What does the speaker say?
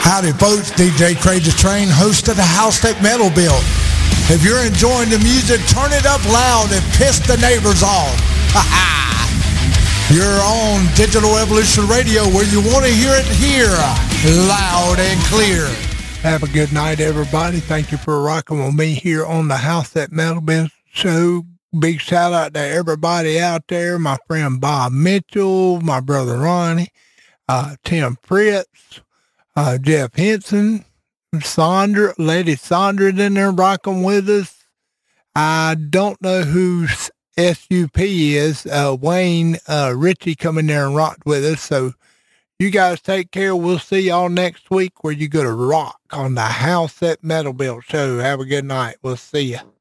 Howdy folks, DJ Crazy Train, host of the House That Metal Built. If you're enjoying the music, turn it up loud and piss the neighbors off. You're on Digital Evolution Radio where you want to hear it here, loud and clear. Have a good night, everybody. Thank you for rocking with me here on the House That Metal Built show. Big shout out to everybody out there, my friend Bob Mitchell, my brother Ronnie, Tim Fritz, Jeff Henson, Lady Sandra in there rocking with us. I don't know who SUP is. Wayne Ritchie coming there and rocked with us. So you guys take care. We'll see y'all next week where you go to rock on the House That Metal Built show. Have a good night. We'll see you.